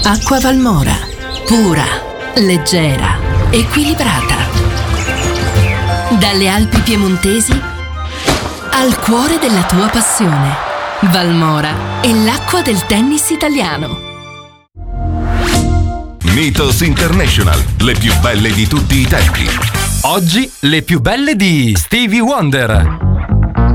Acqua Valmora. Pura, leggera, equilibrata. Dalle Alpi piemontesi al cuore della tua passione. Valmora è l'acqua del tennis italiano. Mythos International, le più belle di tutti i tempi. Oggi le più belle di Stevie Wonder.